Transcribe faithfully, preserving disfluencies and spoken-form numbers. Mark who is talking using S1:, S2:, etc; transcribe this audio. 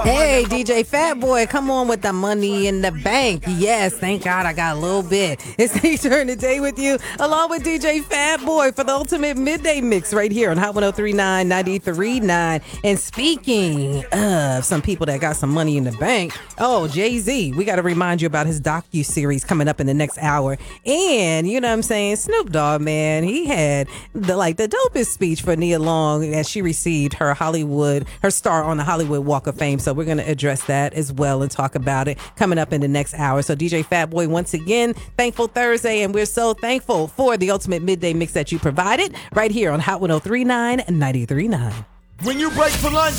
S1: Hey, D J Fat Boy, come on with the money in the bank. Yes, thank God I got a little bit. It's the turn today with you, along with D J Fat Boy for the ultimate midday mix right here on Hot one oh three point nine, ninety-three point nine. And speaking of some people that got some money in the bank, oh, Jay-Z, we got to remind you about his docu-series coming up in the next hour. And, you know what I'm saying, Snoop Dogg, man, he had the like the dopest speech for Nia Long as she received her Hollywood, her star on the Hollywood Walk of Fame. So we're going to address that as well and talk about it coming up in the next hour. So D J Fat Boy, once again, thankful Thursday, and we're so thankful for the ultimate midday mix that you provided right here on Hot one oh three point nine, ninety-three point nine.
S2: When you break for lunch,